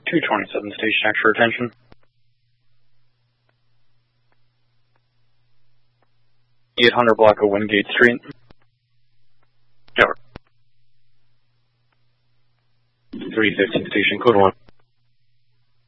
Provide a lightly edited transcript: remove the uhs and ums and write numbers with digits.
227 station X for attention. .800 block of Wingate Street. Over. 315 station, code 1.